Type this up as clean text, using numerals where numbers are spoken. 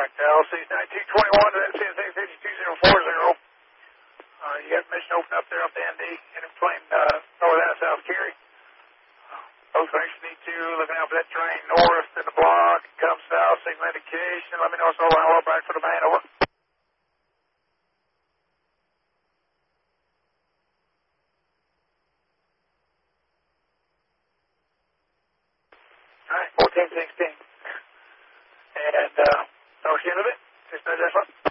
back to LC 1921 to that CSA 52040. You got mission open up there up the ND in between north and south Cary. Both races need to looking out for that train north in the block. Come south, signal indication. Let me know it's all line well back for the man. Over. All right, 1416. And no shit of it. Just no different.